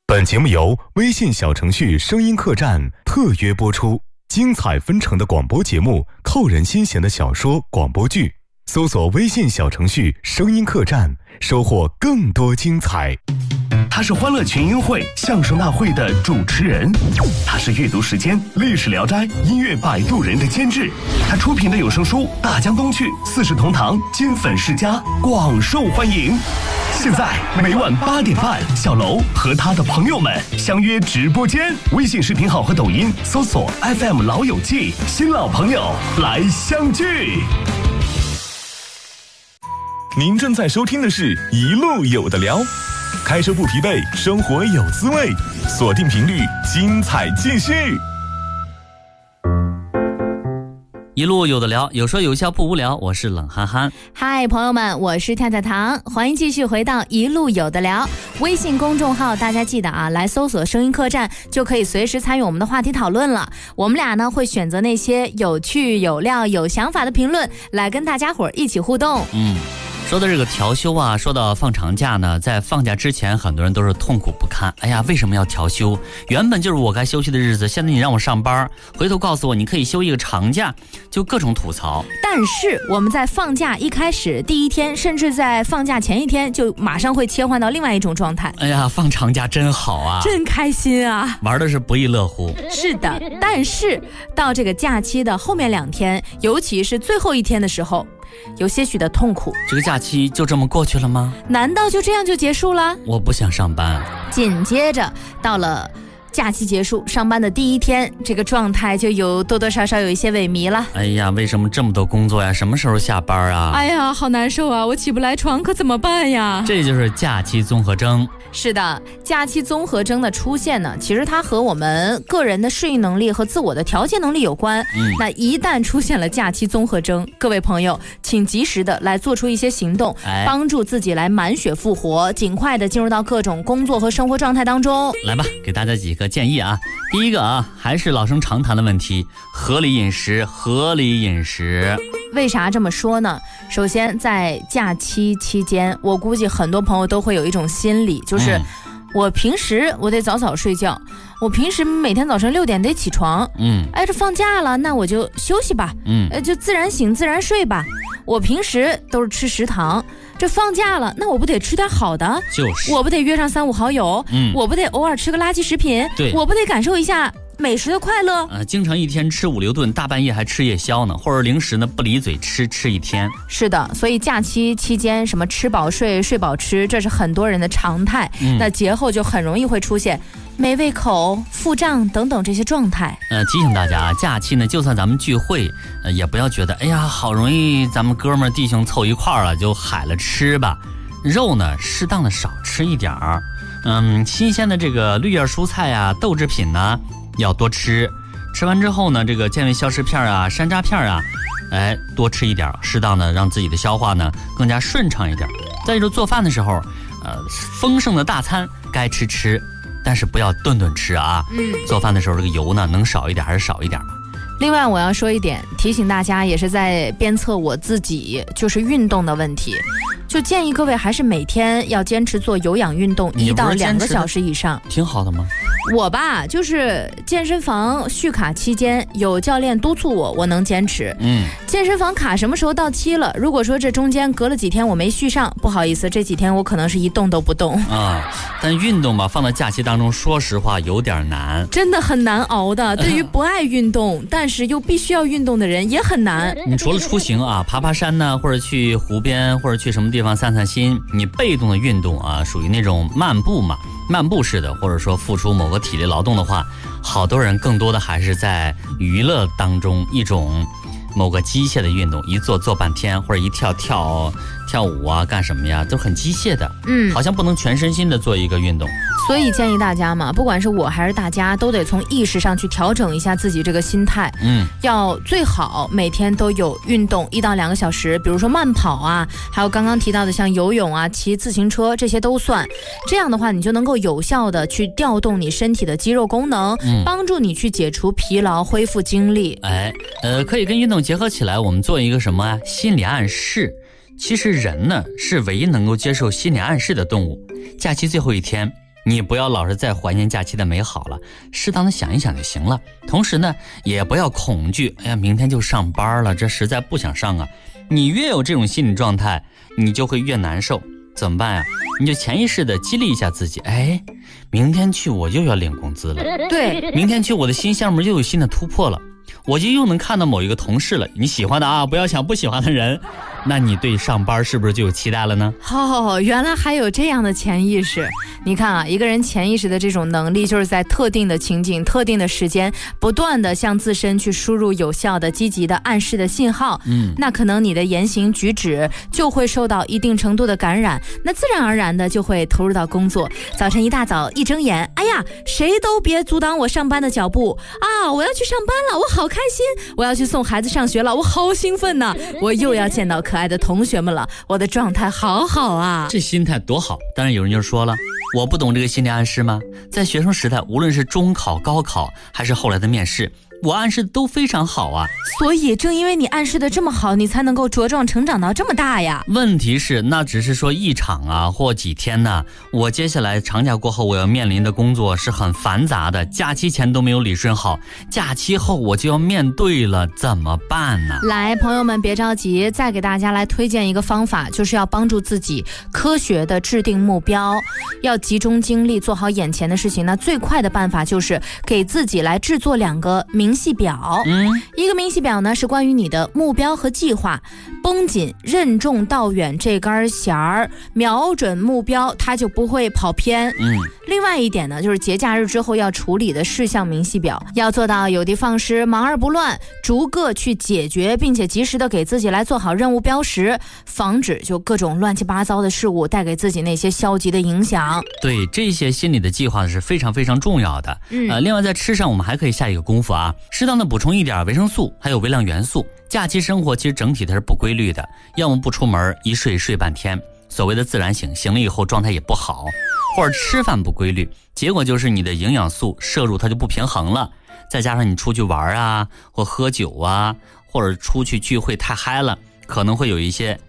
本节目由微信小程序声音客栈特约播出，精彩纷呈的广播节目，扣人心弦的小说广播剧，搜索微信小程序声音客栈，收获更多精彩。 他是欢乐群英会相声大会的主持人，他是阅读时间历史聊斋音乐摆渡人的监制，他出品的有声书《大江东去》《四世同堂》金粉世家广受欢迎。现在每晚8点半，小楼和他的朋友们相约直播间，微信视频号和抖音搜索 FM 老友记，新老朋友来相聚。 您正在收听的是一路有的聊，开车不疲惫，生活有滋味，锁定频率，精彩继续。 一路有的聊，有说有笑不无聊，我是冷憨憨。 嗨，朋友们，我是跳跳糖，欢迎继续回到一路有的聊。微信公众号大家记得啊，来搜索声音客栈就可以随时参与我们的话题讨论了。我们俩呢会选择那些有趣有料有想法的评论来跟大家伙一起互动。 说到这个调休啊，说到放长假呢，在放假之前很多人都是痛苦不堪。哎呀，为什么要调休？原本就是我该休息的日子，现在你让我上班，回头告诉我你可以休一个长假，就各种吐槽。 但是我们在放假一开始第一天，甚至在放假前一天，就马上会切换到另外一种状态。 哎呀，放长假真好啊， 真开心啊， 玩的是不亦乐乎。 是的，但是到这个假期的后面2天，尤其是最后一天的时候，有些许的痛苦。 这个假期就这么过去了吗？ 难道就这样就结束了？ 我不想上班。 紧接着到了假期结束上班的第一天，这个状态就有多多少少有一些萎靡了。 哎呀，为什么这么多工作呀？什么时候下班啊？ 哎呀，好难受啊，我起不来床，可怎么办呀？ 这就是假期综合征。 是的，假期综合征的出现呢，其实它和我们个人的适应能力和自我的调节能力有关。那一旦出现了假期综合征，各位朋友请及时的来做出一些行动，帮助自己来满血复活，尽快的进入到各种工作和生活状态当中。 来吧，给大家几个建议啊。第一个啊，还是老生常谈的问题，合理饮食，合理饮食。 为啥这么说呢？首先在假期期间，我估计很多朋友都会有一种心理，就是我平时我得早早睡觉，我平时每天早晨6点得起床，这放假了那我就休息吧，就自然醒自然睡吧。我平时都是吃食堂，这放假了那我不得吃点好的， 就是我不得约上3、5好友，我不得偶尔吃个垃圾食品， 对， 我不得感受一下美食的快乐。 经常一天吃5、6顿，大半夜还吃夜宵呢，或者零食呢不离嘴吃一天。 是的，所以假期期间什么吃饱睡，睡饱吃，这是很多人的常态。那节后就很容易会出现没胃口、腹胀等等这些状态。 提醒大家啊，假期呢就算咱们聚会，也不要觉得哎呀好容易咱们哥们弟兄凑一块儿了就海了吃吧。肉呢适当的少吃一点儿，新鲜的这个绿叶蔬菜啊、豆制品呢要多吃。吃完之后呢，这个健胃消食片啊、山楂片啊，多吃一点，适当的让自己的消化呢更加顺畅一点。再就是做饭的时候，丰盛的大餐该吃，但是不要顿顿吃啊。做饭的时候这个油呢能少一点还是少一点吧。 另外我要说一点，提醒大家，也是在鞭策我自己，就是运动的问题。就建议各位还是每天要坚持做有氧运动1到2个小时以上。 挺好的吗？ 我吧，就是健身房续卡期间有教练督促我能坚持。健身房卡什么时候到期了？如果说这中间隔了几天我没续上，不好意思，这几天我可能是一动都不动啊。但运动吧，放到假期当中，说实话有点难， 真的很难熬的。对于不爱运动但是又必须要运动的人也很难。 你除了出行啊，爬爬山呢，或者去湖边，或者去什么地方散散心，你被动的运动啊，属于那种漫步嘛，漫步式的，或者说付出某个体力劳动的话，好多人更多的还是在娱乐当中一种某个机械的运动，一做半天，或者一跳舞啊，干什么呀，都很机械的，好像不能全身心的做一个运动。 所以建议大家嘛，不管是我还是大家，都得从意识上去调整一下自己这个心态。要最好每天都有运动1到2个小时，比如说慢跑啊，还有刚刚提到的像游泳啊、骑自行车，这些都算。这样的话，你就能够有效的去调动你身体的肌肉功能，帮助你去解除疲劳、恢复精力。 可以跟运动结合起来，我们做一个什么啊？心理暗示。其实人呢是唯一能够接受心理暗示的动物。假期最后一天， 你不要老是在怀念假期的美好了，适当的想一想就行了。同时呢，也不要恐惧，哎呀，明天就上班了，这实在不想上啊。你越有这种心理状态，你就会越难受。怎么办呀？你就潜意识的激励一下自己，哎，明天去我又要领工资了， 对， 明天去我的新项目又有新的突破了，我就又能看到某一个同事了，你喜欢的啊，不要想不喜欢的人，那你对上班是不是就有期待了呢？ 原来还有这样的潜意识。你看啊，一个人潜意识的这种能力，就是在特定的情景、特定的时间，不断的向自身去输入有效的、积极的暗示的信号。那可能你的言行举止就会受到一定程度的感染，那自然而然的就会投入到工作。早晨一大早一睁眼，哎呀，谁都别阻挡我上班的脚步啊！我要去上班了，我好开心！我要去送孩子上学了，我好兴奋呐！我又要见到可爱的同学们了，我的状态好好啊！ 这心态多好！当然有人就说了，我不懂这个心理暗示吗？在学生时代，无论是中考、高考，还是后来的面试，我暗示的都非常好啊。 所以正因为你暗示的这么好，你才能够茁壮成长到这么大呀。 问题是那只是说一场啊或几天呢，我接下来长假过后我要面临的工作是很繁杂的，假期前都没有理顺好，假期后我就要面对了，怎么办呢？ 来，朋友们别着急，再给大家来推荐一个方法，就是要帮助自己科学的制定目标，要集中精力做好眼前的事情。那最快的办法就是给自己来制作2个明细表。一个明细表呢是关于你的目标和计划，绷紧任重道远这根弦儿，瞄准目标，它就不会跑偏。另外一点呢，就是节假日之后要处理的事项明细表，要做到有的放矢，忙而不乱，逐个去解决，并且及时的给自己来做好任务标识，防止就各种乱七八糟的事物带给自己那些消极的影响。 对，这些心理的计划是非常非常重要的。另外在吃上我们还可以下一个功夫啊，适当的补充一点维生素，还有微量元素。假期生活其实整体它是不规律的，要么不出门，一睡半天，所谓的自然醒，醒了以后状态也不好，或者吃饭不规律，结果就是你的营养素摄入它就不平衡了，再加上你出去玩啊，或喝酒啊，或者出去聚会太嗨了，可能会有一些